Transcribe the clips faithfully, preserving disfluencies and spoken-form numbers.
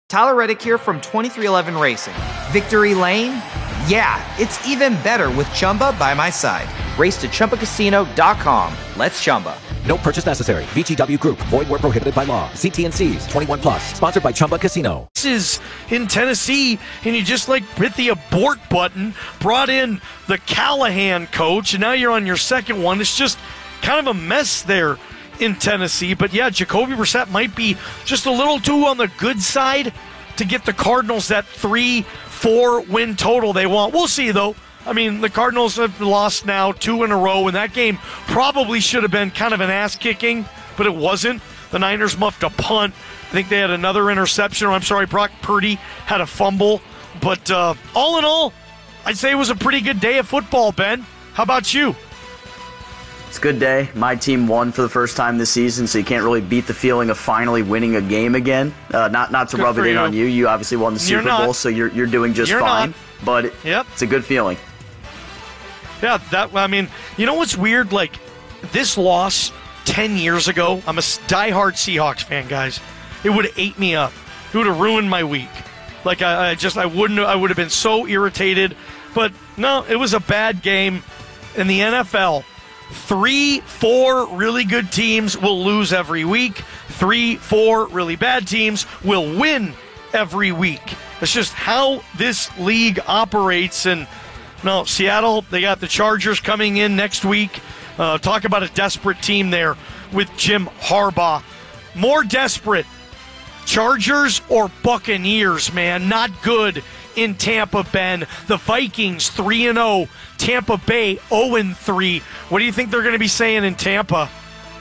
Tyler Reddick here from twenty-three eleven Racing. Victory Lane? Yeah, it's even better with Chumba by my side. Race to Chumba Casino dot com. Let's Chumba. No purchase necessary. V G W Group. Void where prohibited by law. See T and C's. twenty-one plus. Sponsored by Chumba Casino. This is in Tennessee, and you just like hit the abort button, brought in the Callahan coach, and now you're on your second one. It's just kind of a mess there in Tennessee. But yeah, Jacoby Brissett might be just a little too on the good side to get the Cardinals that three, four win total they want. We'll see, though. I mean, the Cardinals have lost now two in a row, and that game probably should have been kind of an ass-kicking, but it wasn't. The Niners muffed a punt. I think they had another interception. Or I'm sorry, Brock Purdy had a fumble. But uh, all in all, I'd say it was a pretty good day of football, Ben. How about you? It's a good day. My team won for the first time this season, so you can't really beat the feeling of finally winning a game again. Uh, not not to good rub it in you. on you. You obviously won the Super Bowl, so you're you're doing just you're fine. Not. But it, yep. it's a good feeling. Yeah, that. I mean, you know what's weird? Like, this loss ten years ago, I'm a diehard Seahawks fan, guys. It would have ate me up. It would have ruined my week. Like, I, I just, I wouldn't, I would have been so irritated. But no, it was a bad game. In the N F L, three, four really good teams will lose every week. Three, four really bad teams will win every week. It's just how this league operates. And no, Seattle, they got the Chargers coming in next week. Uh, talk about a desperate team there with Jim Harbaugh. More desperate, Chargers or Buccaneers, man. Not good in Tampa, Ben. The Vikings three and oh, Tampa Bay oh and three. What do you think they're going to be saying in Tampa?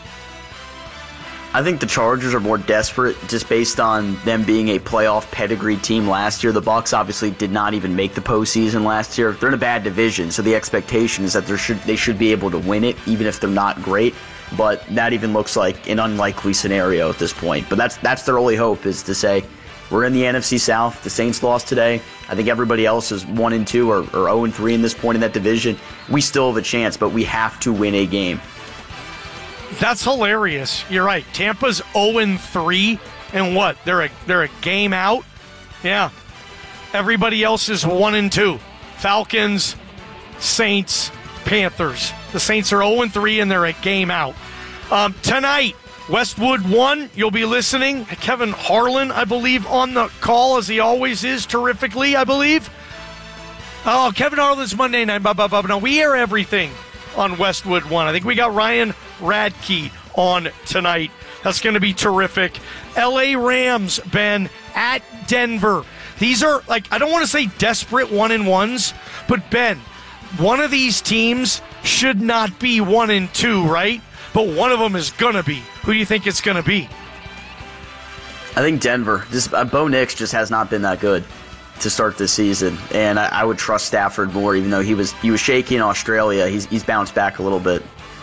I think the Chargers are more desperate just based on them being a playoff pedigree team last year. The Bucs obviously did not even make the postseason last year. They're in a bad division, so the expectation is that they should they should be able to win it, even if they're not great. But that even looks like an unlikely scenario at this point. But that's that's their only hope, is to say, we're in the N F C South. The Saints lost today. I think everybody else is one and two or, or oh and three in this point in that division. We still have a chance, but we have to win a game. That's hilarious. You're right. Tampa's oh and three, and what? They're a they're a game out? Yeah. Everybody else is one and two. Falcons, Saints, Panthers. The Saints are oh and three, and they're a game out. Um, tonight, Westwood one, you'll be listening. Kevin Harlan, I believe, on the call, as he always is, terrifically, I believe. Oh, Kevin Harlan's Monday night. Blah, blah, blah. No, we air everything on Westwood one. I think we got Ryan Radke on tonight. That's going to be terrific. L A Rams, Ben, at Denver. These are, like, I don't want to say desperate one and ones, but Ben, one of these teams should not be one and two, right? But one of them is going to be. Who do you think it's going to be? I think Denver. Just, uh, Bo Nix just has not been that good to start this season, and I, I would trust Stafford more, even though he was he was shaky in Australia. He's he's bounced back a little bit.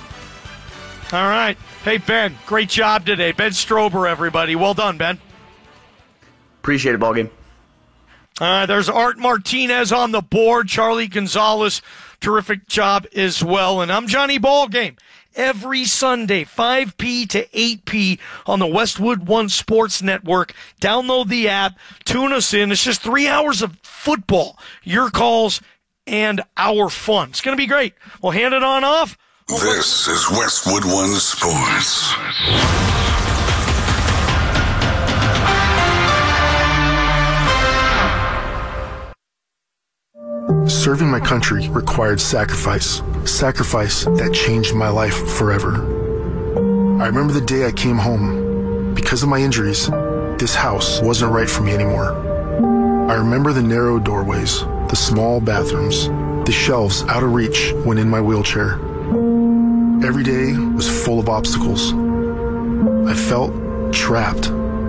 All right. Hey, Ben, great job today. Ben Strober, everybody. Well done, Ben. Appreciate it, ballgame. All right, there's Art Martinez on the board. Charlie Gonzalez, terrific job as well. And I'm Johnny Ballgame. Every Sunday, five p to eight p on the Westwood One Sports Network. Download the app. Tune us in. It's just three hours of football, your calls, and our fun. It's going to be great. We'll hand it on off. This is Westwood One Sports. Serving my country required sacrifice. Sacrifice that changed my life forever. I remember the day I came home. Because of my injuries, this house wasn't right for me anymore. I remember the narrow doorways, the small bathrooms, the shelves out of reach when in my wheelchair. Every day was full of obstacles. I felt trapped.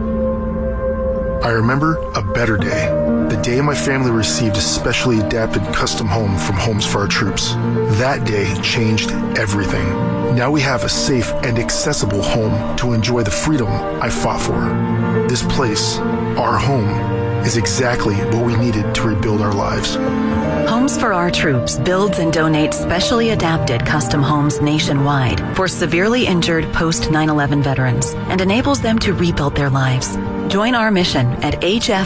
I remember a better day. The day my family received a specially adapted custom home from Homes for Our Troops. That day changed everything. Now we have a safe and accessible home to enjoy the freedom I fought for. This place, our home, is exactly what we needed to rebuild our lives. Homes for Our Troops builds and donates specially adapted custom homes nationwide for severely injured post nine eleven veterans and enables them to rebuild their lives. Join our mission at h f